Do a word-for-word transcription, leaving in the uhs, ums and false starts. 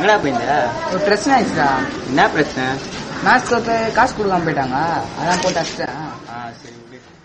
எங்கடா போயிருந்த? ஒரு பிரச்சனை ஆயிடுச்சுடா. என்ன பிரச்சனை? மேட்ச் தோத்து காசு கொடுக்காம போயிட்டாங்க, அதான் போட்டு அடிச்சிட்டேன். ஆ சரி.